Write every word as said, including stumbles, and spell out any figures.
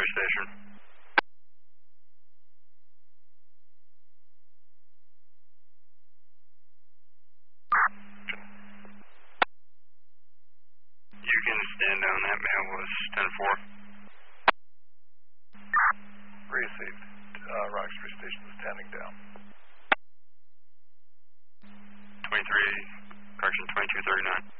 Roxbury Station. You can stand down. That man was ten four. Received. Uh, Roxbury Station is standing down. twenty-three, correction twenty-two thirty-nine.